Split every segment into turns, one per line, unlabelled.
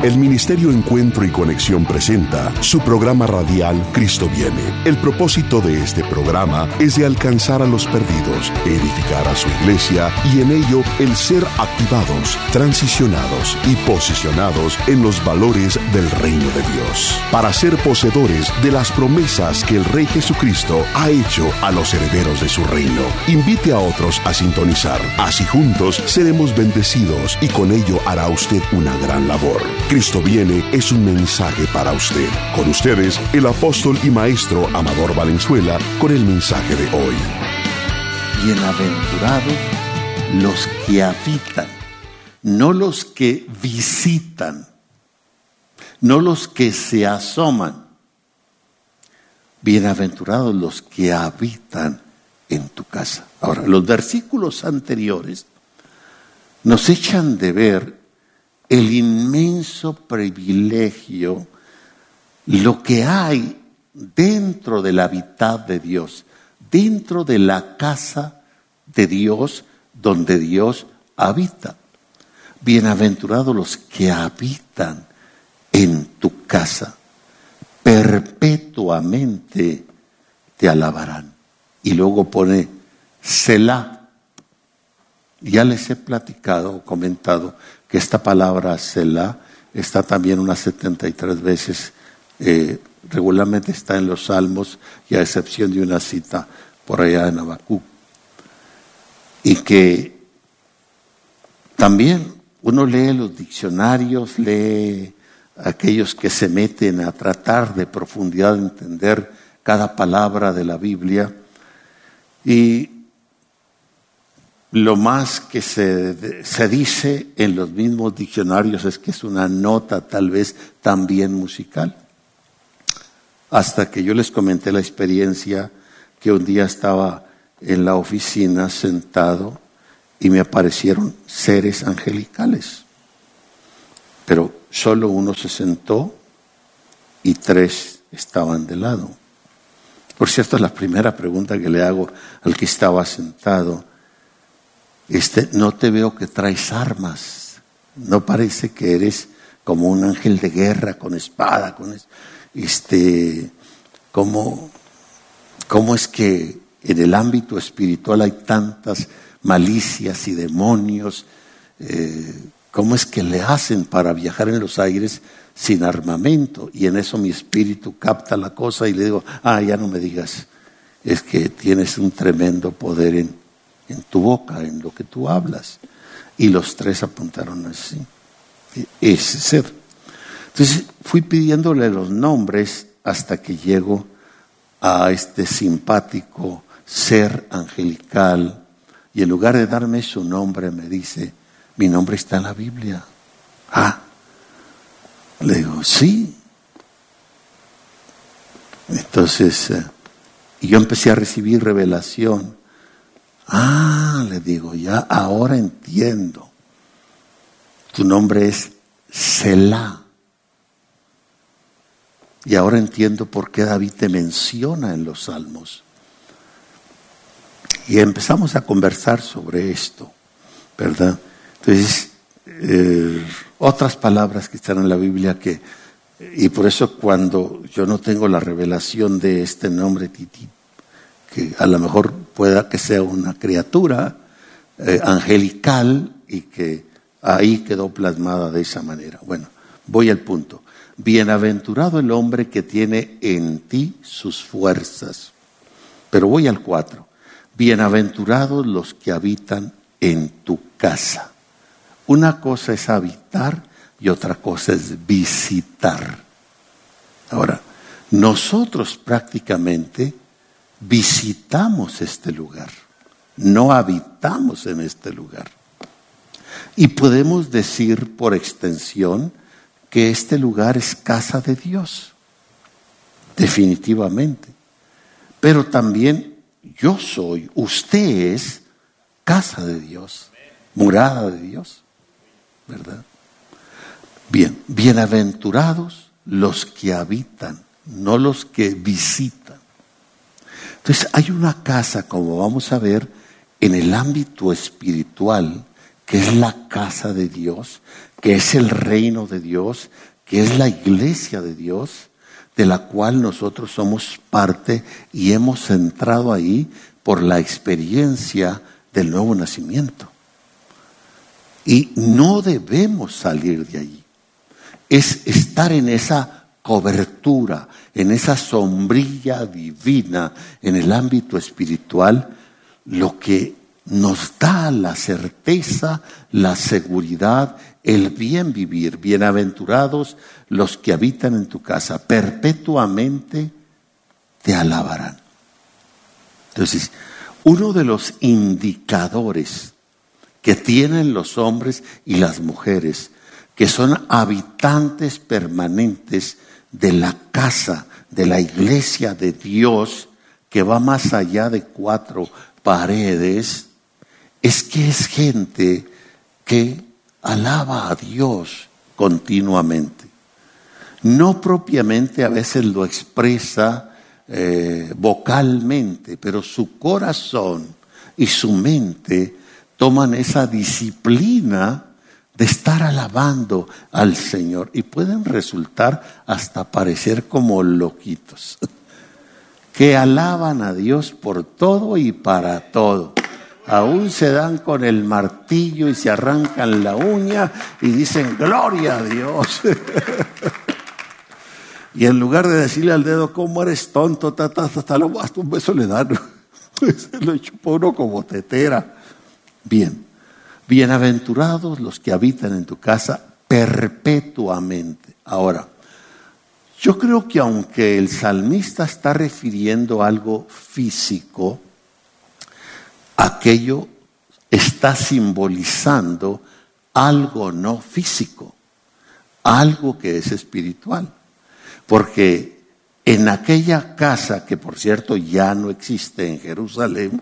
El Ministerio Encuentro y Conexión presenta su programa radial Cristo Viene. El propósito de este programa es de alcanzar a los perdidos, edificar a su iglesia y en ello el ser activados, transicionados y posicionados en los valores del reino de Dios, para ser poseedores de las promesas que el Rey Jesucristo ha hecho a los herederos de su reino. Invite a otros a sintonizar. Así juntos seremos bendecidos y con ello hará usted una gran labor. Cristo Viene es un mensaje para usted. Con ustedes, el apóstol y maestro Amador Valenzuela, con el mensaje de hoy.
Bienaventurados los que habitan, no los que visitan, no los que se asoman. Bienaventurados los que habitan en tu casa. Ahora, los versículos anteriores nos echan de ver el inmenso privilegio, lo que hay dentro del hábitat de Dios, dentro de la casa de Dios, donde Dios habita. Bienaventurados los que habitan en tu casa, perpetuamente te alabarán. Y luego pone Selah. Ya les he platicado o comentado que esta palabra Selah está también unas 73 veces, regularmente está en los Salmos, y a excepción de una cita por allá en Habacuc. Y que también uno lee los diccionarios, lee aquellos que se meten a tratar de profundidad de entender cada palabra de la Biblia, y lo más que se dice en los mismos diccionarios es que es una nota tal vez también musical. Hasta que yo les comenté la experiencia que un día estaba en la oficina sentado y me aparecieron seres angelicales. Pero solo uno se sentó y 3 estaban de lado. Por cierto, la primera pregunta que le hago al que estaba sentado: no te veo que traes armas, no parece que eres como un ángel de guerra con espada, ¿cómo es que en el ámbito espiritual hay tantas malicias y demonios? ¿Cómo es que le hacen para viajar en los aires sin armamento? Y en eso mi espíritu capta la cosa y le digo: ya no me digas, es que tienes un tremendo poder en tu boca, en lo que tú hablas. Y los 3 apuntaron así: ese ser. Entonces fui pidiéndole los nombres hasta que llego a este simpático ser angelical, y en lugar de darme su nombre me dice: mi nombre está en la Biblia. Le digo: sí. Entonces yo empecé a recibir revelación. Le digo: ya ahora entiendo. Tu nombre es Selah. Y ahora entiendo por qué David te menciona en los Salmos. Y empezamos a conversar sobre esto, ¿verdad? Entonces, otras palabras que están en la Biblia y por eso cuando yo no tengo la revelación de este nombre Titi, que a lo mejor pueda que sea una criatura angelical y que ahí quedó plasmada de esa manera. Bueno, voy al punto. Bienaventurado el hombre que tiene en ti sus fuerzas. Pero voy al 4. Bienaventurados los que habitan en tu casa. Una cosa es habitar y otra cosa es visitar. Ahora, nosotros prácticamente visitamos este lugar, no habitamos en este lugar. Y podemos decir por extensión que este lugar es casa de Dios, definitivamente. Pero también usted es casa de Dios, morada de Dios, ¿verdad? Bien, bienaventurados los que habitan, no los que visitan. Entonces hay una casa, como vamos a ver, en el ámbito espiritual, que es la casa de Dios, que es el reino de Dios, que es la iglesia de Dios, de la cual nosotros somos parte y hemos entrado ahí por la experiencia del nuevo nacimiento. Y no debemos salir de allí. Es estar en esa cobertura, en esa sombrilla divina, en el ámbito espiritual, lo que nos da la certeza, la seguridad, el bien vivir. Bienaventurados los que habitan en tu casa, perpetuamente te alabarán. Entonces, uno de los indicadores que tienen los hombres y las mujeres, que son habitantes permanentes de la casa, de la iglesia de Dios, que va más allá de 4 paredes, es que es gente que alaba a Dios continuamente. No propiamente a veces lo expresa vocalmente, pero su corazón y su mente toman esa disciplina de estar alabando al Señor y pueden resultar hasta parecer como loquitos, que alaban a Dios por todo y para todo. Aún se dan con el martillo y se arrancan la uña y dicen gloria a Dios. Y en lugar de decirle al dedo cómo eres tonto, hasta un beso le dan. Lo chupa uno como tetera. Bien, bienaventurados los que habitan en tu casa perpetuamente. Ahora, yo creo que aunque el salmista está refiriendo a algo físico, aquello está simbolizando algo no físico, algo que es espiritual. Porque en aquella casa, que por cierto ya no existe en Jerusalén,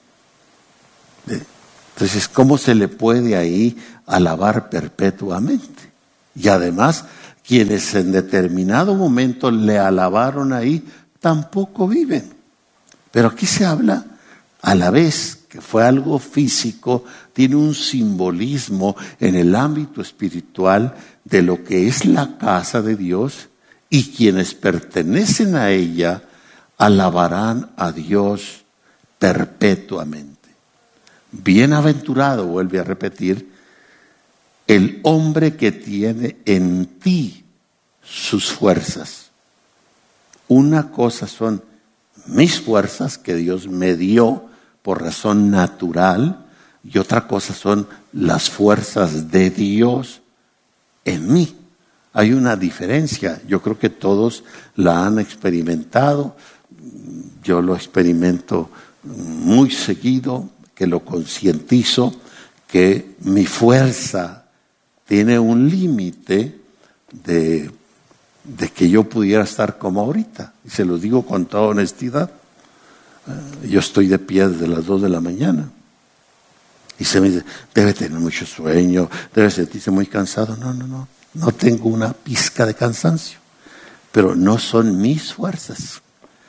entonces, ¿cómo se le puede ahí alabar perpetuamente? Y además, quienes en determinado momento le alabaron ahí, tampoco viven. Pero aquí se habla, a la vez que fue algo físico, tiene un simbolismo en el ámbito espiritual de lo que es la casa de Dios, y quienes pertenecen a ella alabarán a Dios perpetuamente. Bienaventurado, vuelve a repetir, el hombre que tiene en ti sus fuerzas. Una cosa son mis fuerzas que Dios me dio por razón natural, y otra cosa son las fuerzas de Dios en mí. Hay una diferencia, yo creo que todos la han experimentado, yo lo experimento muy seguido, que lo concientizo, que mi fuerza tiene un límite de que yo pudiera estar como ahorita. Y se lo digo con toda honestidad. Yo estoy de pie desde las 2 de la mañana. Y se me dice, debe tener mucho sueño, debe sentirse muy cansado. No tengo una pizca de cansancio. Pero no son mis fuerzas.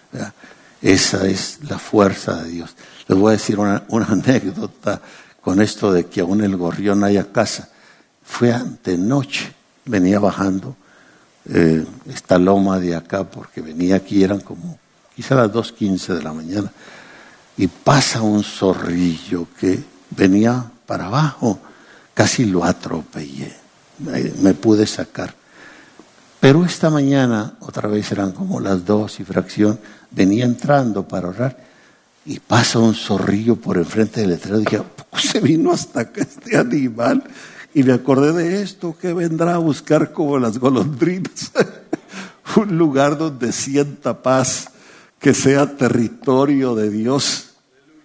Esa es la fuerza de Dios. Les voy a decir una anécdota con esto de que aún el gorrión haya casa. Fue antenoche, venía bajando esta loma de acá, porque venía aquí, eran como quizá las 2:15 de la mañana, y pasa un zorrillo que venía para abajo, casi lo atropellé, me pude sacar. Pero esta mañana, otra vez eran como las 2 y fracción, venía entrando para orar, y pasa un zorrillo por enfrente del letrero. Dije, ¿a poco se vino hasta acá este animal? Y me acordé de esto, que vendrá a buscar como las golondrinas. Un lugar donde sienta paz, que sea territorio de Dios.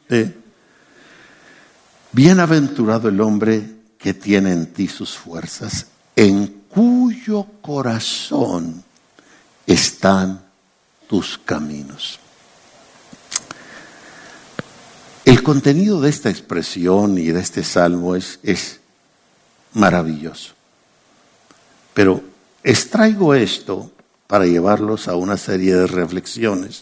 Bienaventurado el hombre que tiene en ti sus fuerzas, en cuyo corazón están tus caminos. El contenido de esta expresión y de este salmo es maravilloso. Pero extraigo esto para llevarlos a una serie de reflexiones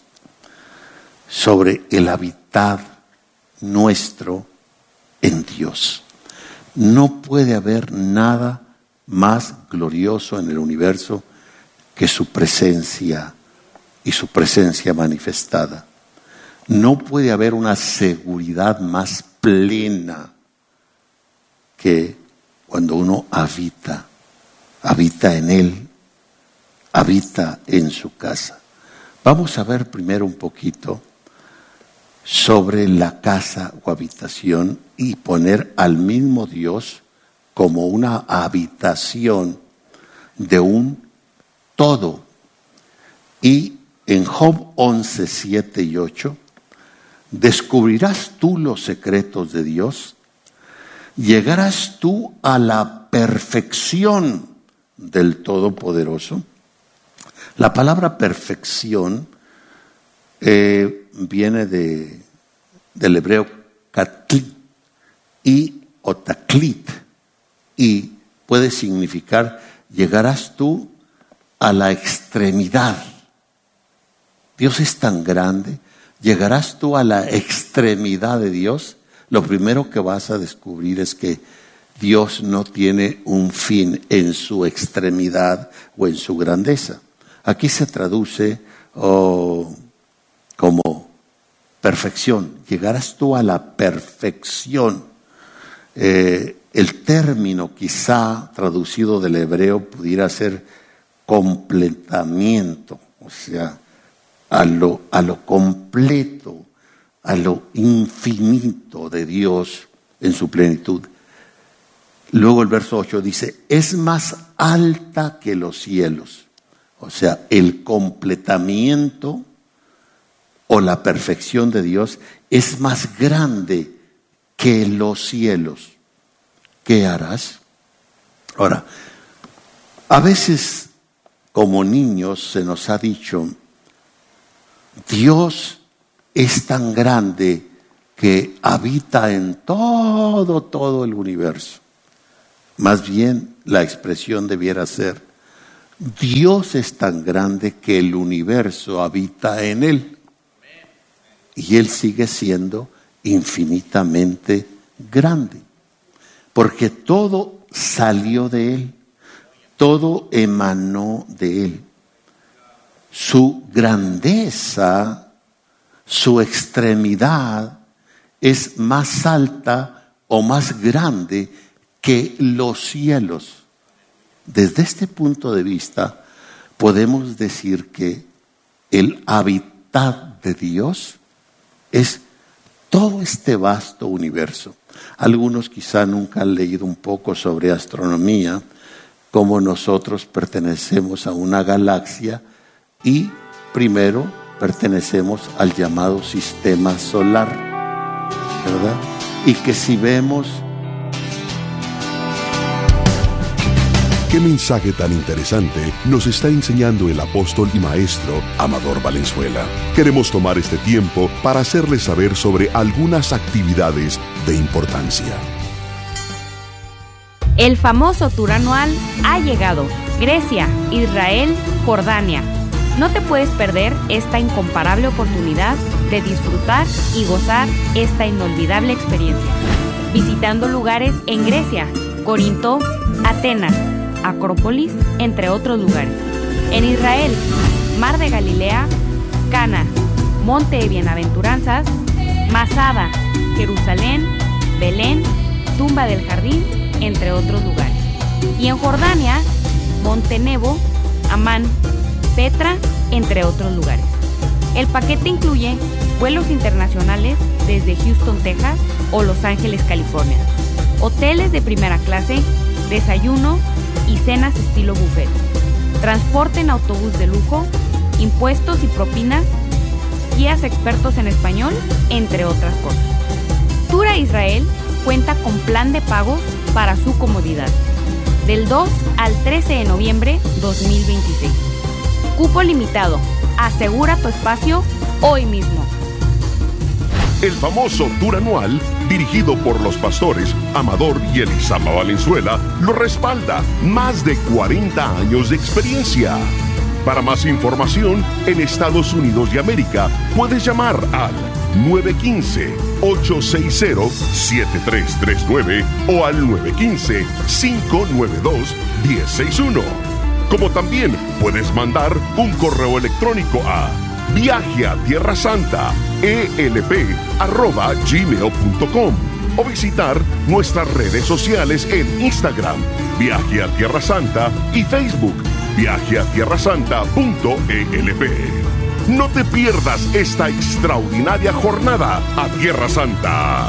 sobre el habitar nuestro en Dios. No puede haber nada más glorioso en el universo que su presencia y su presencia manifestada. No puede haber una seguridad más plena que cuando uno habita en Él, habita en su casa. Vamos a ver primero un poquito sobre la casa o habitación y poner al mismo Dios como una habitación de un todo. Y en Job 11, 7 y 8, ¿descubrirás tú los secretos de Dios? ¿Llegarás tú a la perfección del Todopoderoso? La palabra perfección viene del hebreo katli o taklit, y puede significar llegarás tú a la extremidad. Dios es tan grande, llegarás tú a la extremidad de Dios. Lo primero que vas a descubrir es que Dios no tiene un fin en su extremidad o en su grandeza. Aquí se traduce como perfección. Llegarás tú a la perfección. El término quizá traducido del hebreo pudiera ser completamiento, o sea, a lo completo, a lo infinito de Dios en su plenitud. Luego el verso 8 dice, es más alta que los cielos. O sea, el completamiento o la perfección de Dios es más grande que los cielos. ¿Qué harás? Ahora, a veces como niños se nos ha dicho, Dios es tan grande que habita en todo el universo. Más bien la expresión debiera ser, Dios es tan grande que el universo habita en Él. Y Él sigue siendo infinitamente grande. Porque todo salió de Él. Todo emanó de Él. Su grandeza, su extremidad es más alta o más grande que los cielos. Desde este punto de vista, podemos decir que el hábitat de Dios es todo este vasto universo. Algunos quizá nunca han leído un poco sobre astronomía, como nosotros pertenecemos a una galaxia y primero pertenecemos al llamado sistema solar, ¿verdad? Y que si vemos...
¿Qué mensaje tan interesante nos está enseñando el apóstol y maestro Amador Valenzuela? Queremos tomar este tiempo para hacerles saber sobre algunas actividades de importancia.
El famoso tour anual ha llegado. Grecia, Israel, Jordania. No te puedes perder esta incomparable oportunidad de disfrutar y gozar esta inolvidable experiencia. Visitando lugares en Grecia, Corinto, Atenas, Acrópolis, entre otros lugares. En Israel, Mar de Galilea, Cana, Monte de Bienaventuranzas, Masada, Jerusalén, Belén, Tumba del Jardín, entre otros lugares. Y en Jordania, Monte Nebo, Amán, Petra, entre otros lugares. El paquete incluye vuelos internacionales desde Houston, Texas o Los Ángeles, California, hoteles de primera clase, desayuno y cenas estilo buffet, transporte en autobús de lujo, impuestos y propinas, guías expertos en español, entre otras cosas. Tour a Israel cuenta con plan de pagos para su comodidad, del 2 al 13 de noviembre 2026. Cupo limitado. Asegura tu espacio hoy mismo.
El famoso tour anual, dirigido por los pastores Amador y Elisama Valenzuela, lo respalda. Más de 40 años de experiencia. Para más información, en Estados Unidos de América, puedes llamar al 915-860-7339 o al 915-592-1061. Como también puedes mandar un correo electrónico a viajeatierrasanta@gmail.com o visitar nuestras redes sociales en Instagram, Viaje a Tierra Santa, y Facebook, viajeatierrasanta.elp. No te pierdas esta extraordinaria jornada a Tierra Santa.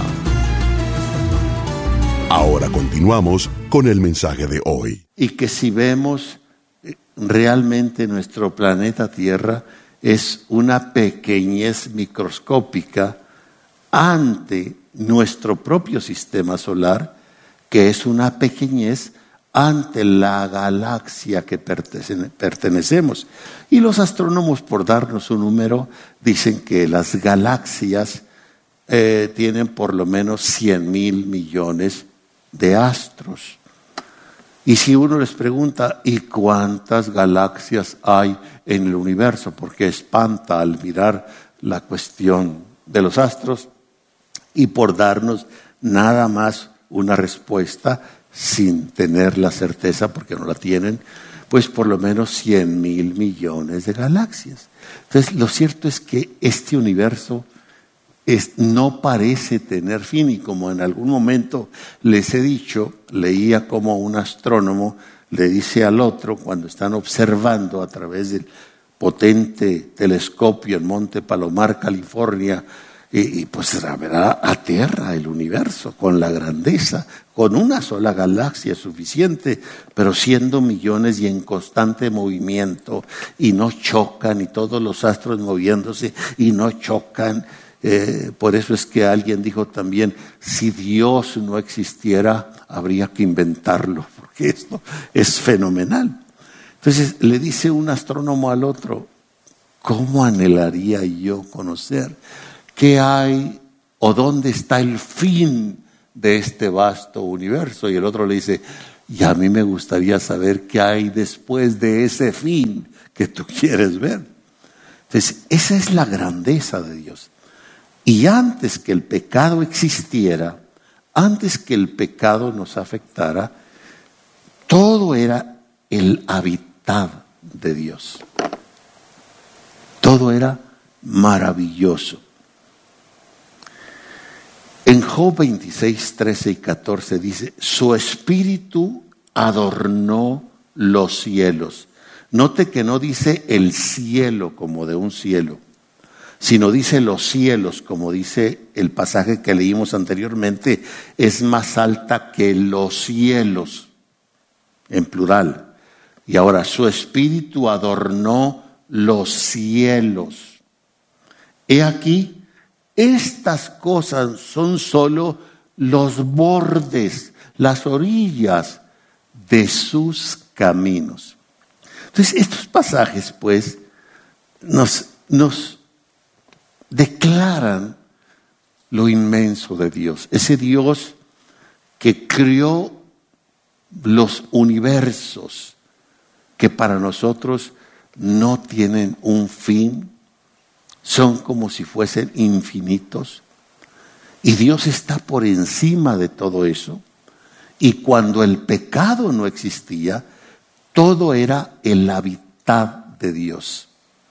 Ahora continuamos con el mensaje de hoy.
Y que si vemos realmente nuestro planeta Tierra es una pequeñez microscópica ante nuestro propio sistema solar, que es una pequeñez ante la galaxia que pertenecemos. Y los astrónomos, por darnos un número, dicen que las galaxias tienen por lo menos 100,000 millones de astros. Y si uno les pregunta, ¿y cuántas galaxias hay en el universo? Porque espanta al mirar la cuestión de los astros, y por darnos nada más una respuesta sin tener la certeza, porque no la tienen, pues por lo menos 100,000 millones de galaxias. Entonces, lo cierto es que este universo no parece tener fin, y como en algún momento les he dicho, leía como un astrónomo le dice al otro, cuando están observando a través del potente telescopio en Monte Palomar, California, y pues verá a tierra el universo con la grandeza, con una sola galaxia es suficiente, pero siendo millones y en constante movimiento, y no chocan, y todos los astros moviéndose y no chocan. Por eso es que alguien dijo también, si Dios no existiera, habría que inventarlo, porque esto es fenomenal. Entonces le dice un astrónomo al otro, ¿cómo anhelaría yo conocer qué hay o dónde está el fin de este vasto universo? Y el otro le dice, y a mí me gustaría saber qué hay después de ese fin que tú quieres ver. Entonces, esa es la grandeza de Dios. Y antes que el pecado existiera, antes que el pecado nos afectara, todo era el hábitat de Dios. Todo era maravilloso. En Job 26, 13 y 14 dice, su espíritu adornó los cielos. Note que no dice el cielo como de un cielo, sino dice los cielos, como dice el pasaje que leímos anteriormente, es más alta que los cielos, en plural. Y ahora, su espíritu adornó los cielos. He aquí, estas cosas son solo los bordes, las orillas de sus caminos. Entonces, estos pasajes, pues, nos declaran lo inmenso de Dios. Ese Dios que creó los universos, que para nosotros no tienen un fin, son como si fuesen infinitos. Y Dios está por encima de todo eso. Y cuando el pecado no existía, todo era el hábitat de Dios.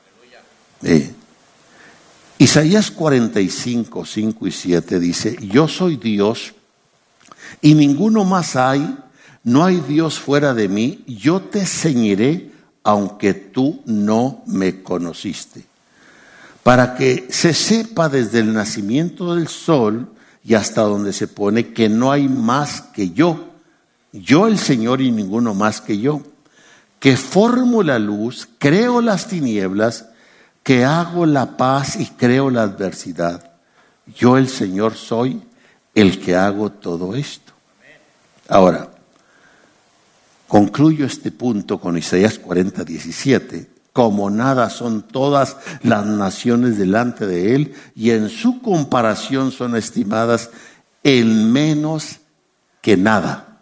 Isaías 45, 5 y 7 dice, yo soy Dios y ninguno más hay, no hay Dios fuera de mí, yo te ceñiré aunque tú no me conociste. Para que se sepa desde el nacimiento del sol y hasta donde se pone que no hay más que yo el Señor y ninguno más que yo, que formo la luz, creo las tinieblas, que hago la paz y creo la adversidad. Yo el Señor soy el que hago todo esto. Ahora, concluyo este punto con Isaías 40, 17. Como nada son todas las naciones delante de él, y en su comparación son estimadas en menos que nada.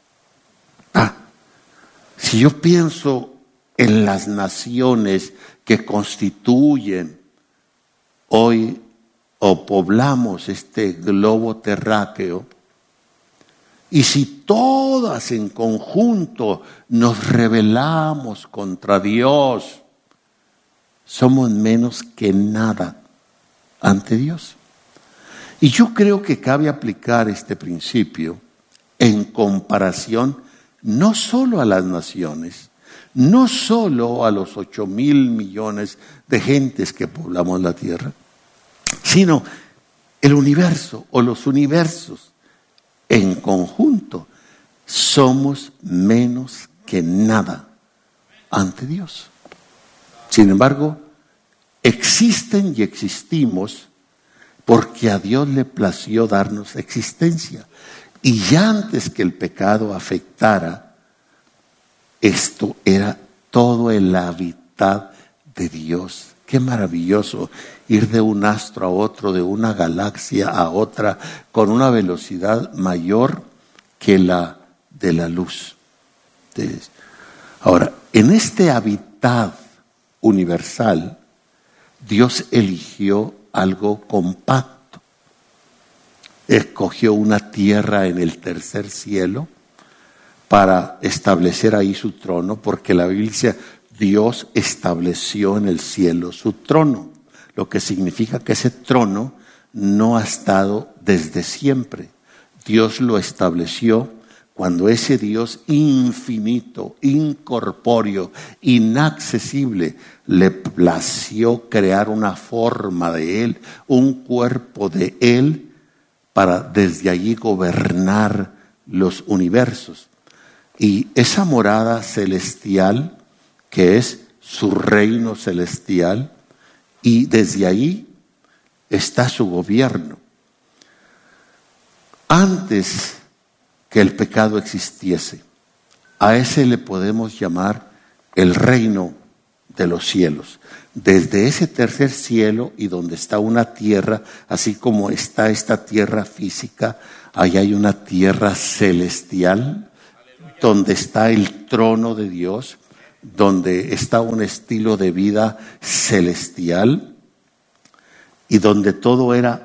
Si yo pienso en las naciones que constituyen hoy o poblamos este globo terráqueo, y si todas en conjunto nos rebelamos contra Dios, somos menos que nada ante Dios. Y yo creo que cabe aplicar este principio en comparación no solo a las naciones, no solo a los 8,000 millones de gentes que poblamos la tierra, sino el universo o los universos. En conjunto, somos menos que nada ante Dios. Sin embargo, existen y existimos porque a Dios le plació darnos existencia. Y ya antes que el pecado afectara, esto era todo el hábitat de Dios. Qué maravilloso ir de un astro a otro, de una galaxia a otra, con una velocidad mayor que la de la luz. Ahora, en este hábitat universal, Dios eligió algo compacto. Escogió una tierra en el tercer cielo para establecer ahí su trono, porque la Biblia dice, Dios estableció en el cielo su trono, lo que significa que ese trono no ha estado desde siempre. Dios lo estableció cuando ese Dios infinito, incorpóreo, inaccesible, le plació crear una forma de Él, un cuerpo de Él, para desde allí gobernar los universos. Y esa morada celestial, que es su reino celestial, y desde ahí está su gobierno. Antes que el pecado existiese, a ese le podemos llamar el reino de los cielos. Desde ese tercer cielo y donde está una tierra, así como está esta tierra física, ahí hay una tierra celestial, donde está el trono de Dios, donde está un estilo de vida celestial y donde todo era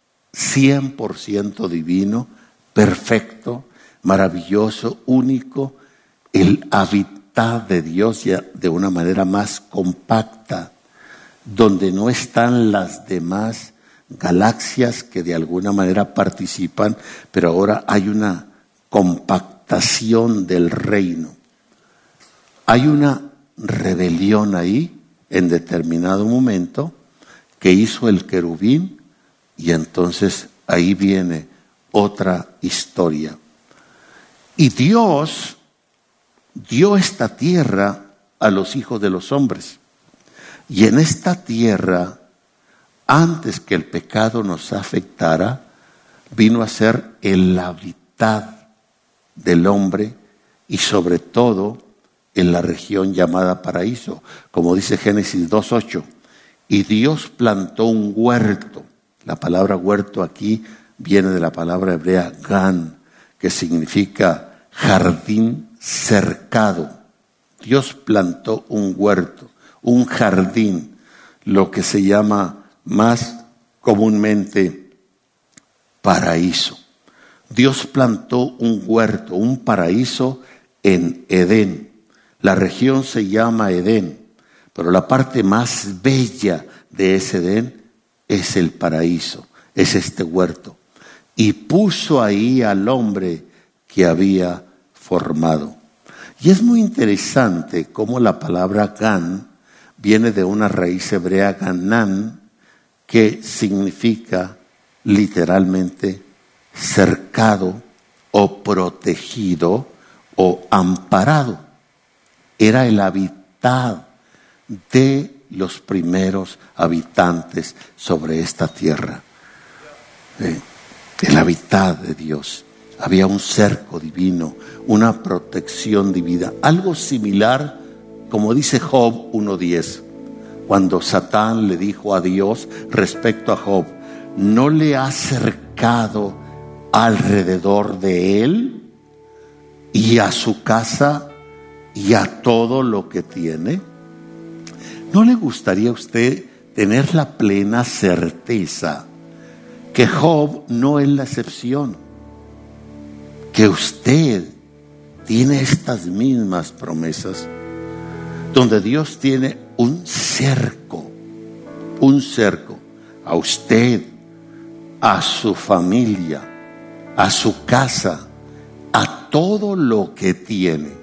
100% divino, perfecto, maravilloso, único, el hábitat de Dios ya de una manera más compacta, donde no están las demás galaxias que de alguna manera participan, pero ahora hay una compactación del reino. Hay una rebelión ahí en determinado momento que hizo el querubín y entonces ahí viene otra historia. Y Dios dio esta tierra a los hijos de los hombres. Y en esta tierra, antes que el pecado nos afectara, vino a ser el hábitat del hombre y sobre todo en la región llamada paraíso, como dice Génesis 2:8. Y Dios plantó un huerto. La palabra huerto aquí viene de la palabra hebrea gan, que significa jardín cercado. Dios plantó un huerto, un jardín, lo que se llama más comúnmente paraíso. Dios plantó un huerto, un paraíso en Edén. La región se llama Edén, pero la parte más bella de ese Edén es el paraíso, es este huerto. Y puso ahí al hombre que había formado. Y es muy interesante cómo la palabra gan viene de una raíz hebrea ganán, que significa literalmente cercado o protegido o amparado. Era el hábitat de los primeros habitantes sobre esta tierra. El hábitat de Dios. Había un cerco divino, una protección divina. Algo similar, como dice Job 1:10, cuando Satán le dijo a Dios respecto a Job, ¿no le ha cercado alrededor de él y a su casa y a todo lo que tiene? ¿No le gustaría a usted tener la plena certeza que Job no es la excepción, que usted tiene estas mismas promesas, donde Dios tiene un cerco a usted, a su familia, a su casa, a todo lo que tiene.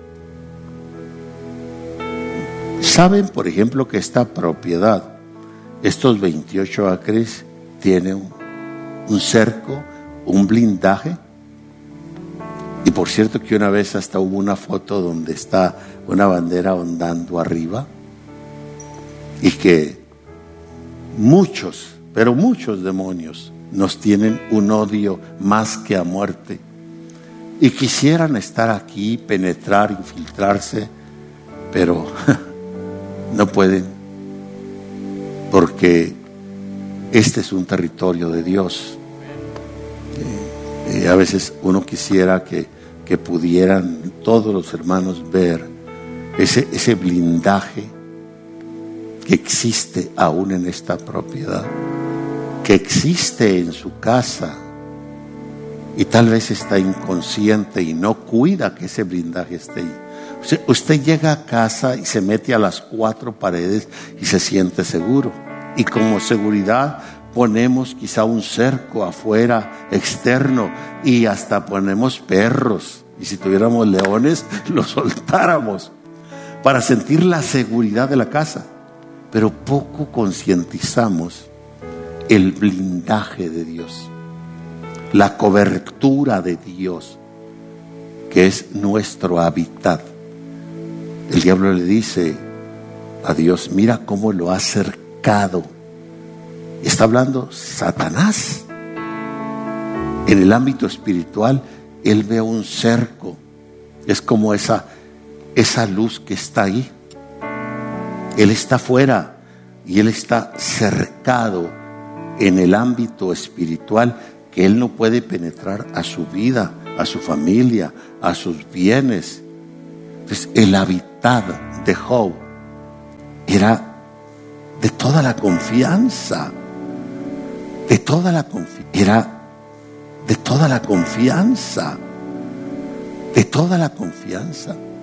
¿Saben, por ejemplo, que esta propiedad, estos 28 acres, tiene un cerco, un blindaje? Y por cierto que una vez hasta hubo una foto donde está una bandera ondando arriba, y que muchos, pero muchos demonios nos tienen un odio más que a muerte y quisieran estar aquí, penetrar, infiltrarse, pero no pueden, porque este es un territorio de Dios. A veces uno quisiera que pudieran todos los hermanos ver ese blindaje que existe aún en esta propiedad, que existe en su casa, y tal vez está inconsciente y no cuida que ese blindaje esté ahí. Usted llega a casa y se mete a las 4 paredes y se siente seguro, y como seguridad ponemos quizá un cerco afuera, externo, y hasta ponemos perros, y si tuviéramos leones los soltáramos para sentir la seguridad de la casa. Pero poco concientizamos el blindaje de Dios, la cobertura de Dios, que es nuestro hábitat. El diablo le dice a Dios: mira cómo lo ha cercado. Está hablando Satanás. En el ámbito espiritual, él ve un cerco. Es como esa luz que está ahí. Él está afuera y él está cercado en el ámbito espiritual, que él no puede penetrar a su vida, a su familia, a sus bienes. Entonces, el hábitat de Job era de toda la confianza, era de toda la confianza.